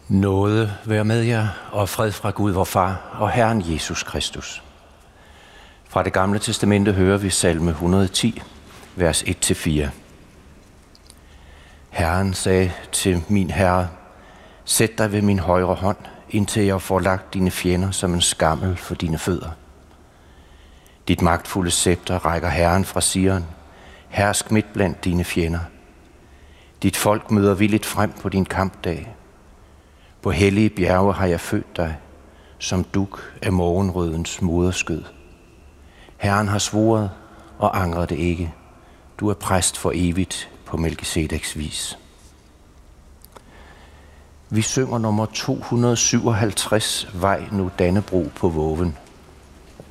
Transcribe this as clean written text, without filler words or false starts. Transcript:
Nåde være med jer, og fred fra Gud, vor Far og Herren Jesus Kristus. Fra det gamle testamente hører vi salme 110, vers 1-4. Herren sagde til min Herre, sæt dig ved min højre hånd, indtil jeg får lagt dine fjender som en skammel for dine fødder. Dit magtfulde scepter rækker Herren fra Sion, hersk midt blandt dine fjender. Dit folk møder villigt frem på din kampdag. På hellige bjerge har jeg født dig, som dug af morgenrødens moderskød. Herren har svoret og angrer det ikke. Du er præst for evigt på Melkisedeks vis. Vi synger nummer 257, Vej nu Dannebro på voven.